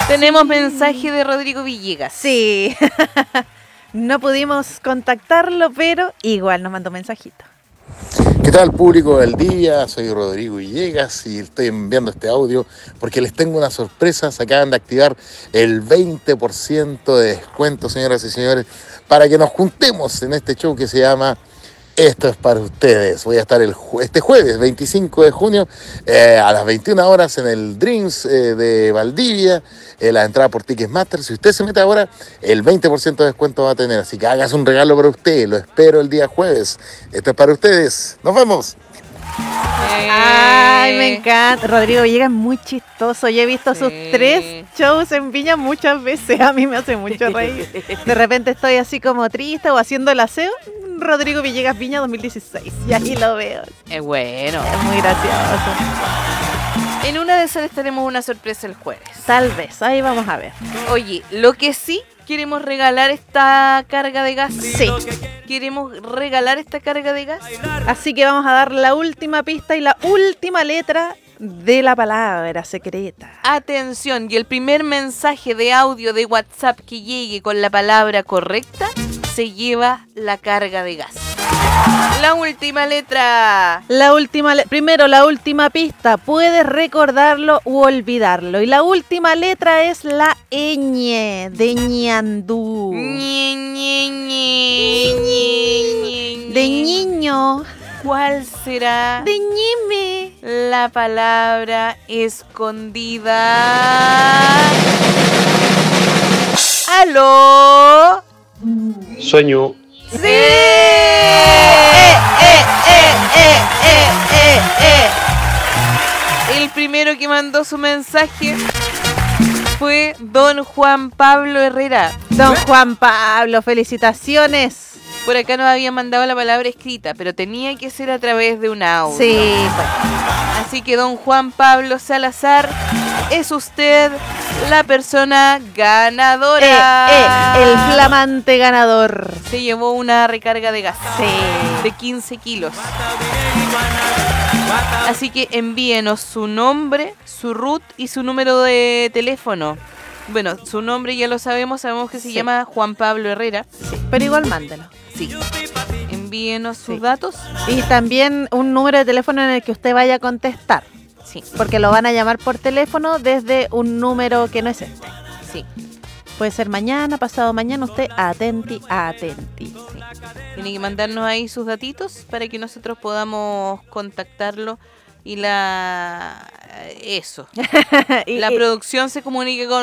Tenemos mensaje de Rodrigo Villegas. Sí. No pudimos contactarlo, pero igual nos mandó mensajito. ¿Qué tal, público del día? Soy Rodrigo Villegas y estoy enviando este audio porque les tengo una sorpresa. Se acaban de activar el 20% de descuento, señoras y señores, para que nos juntemos en este show que se llama Esto es para ustedes. Voy a estar este jueves, 25 de junio, a las 21 horas en el Dreams de Valdivia. La entrada por Ticketmaster. Si usted se mete ahora, el 20% de descuento va a tener. Así que hágase un regalo para usted. Lo espero el día jueves. Esto es para ustedes. ¡Nos vemos! Ay, me encanta. Rodrigo Villegas es muy chistoso. Yo he visto sus 3 shows en Viña muchas veces. A mí me hace mucho reír. De repente estoy así como triste o haciendo el aseo. Rodrigo Villegas Viña 2016. Y ahí lo veo. Es bueno. Es muy gracioso. En una de esas les tenemos una sorpresa el jueves. Tal vez. Ahí vamos a ver. Oye, lo que sí queremos regalar esta carga de gas. Sí. Queremos regalar esta carga de gas. Así que vamos a dar la última pista y la última letra de la palabra secreta. Atención, y el primer mensaje de audio de WhatsApp que llegue con la palabra correcta se lleva la carga de gas. La última letra. Primero, la última pista. Puedes recordarlo u olvidarlo. Y la última letra es la ñ de ñandú. De niño. ¿Cuál será de ñime la palabra escondida? ¡Aló! Sueño. ¡Sí! El primero que mandó su mensaje fue don Juan Pablo Herrera. Don Juan Pablo, felicitaciones. Por acá nos habían mandado la palabra escrita, pero tenía que ser a través de un audio. Sí, pues. Así que don Juan Pablo Salazar, es usted la persona ganadora. El flamante ganador. Se llevó una recarga de gas Sí. de 15 kilos. Así que envíenos su nombre, su root y su número de teléfono. Bueno, su nombre ya lo sabemos que se llama Juan Pablo Herrera. Sí, pero igual mándelo. Sí. Envíenos sus datos. Y también un número de teléfono en el que usted vaya a contestar. Sí. Porque lo van a llamar por teléfono desde un número que no es este. Sí. Puede ser mañana, pasado mañana, usted atenti. Sí. Tiene que mandarnos ahí sus datitos para que nosotros podamos contactarlo y la producción se comunique con